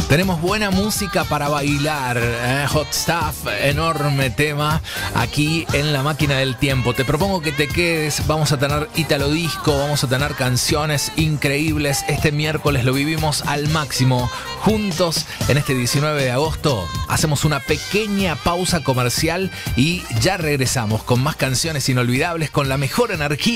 Tenemos buena música para bailar, Hot Stuff, enorme tema aquí en La Máquina del Tiempo. Te propongo que te quedes, vamos a tener Italo Disco, vamos a tener canciones increíbles. Este miércoles lo vivimos al máximo juntos en este 19 de agosto. Hacemos una pequeña pausa comercial y ya regresamos con más canciones inolvidables, con la mejor energía.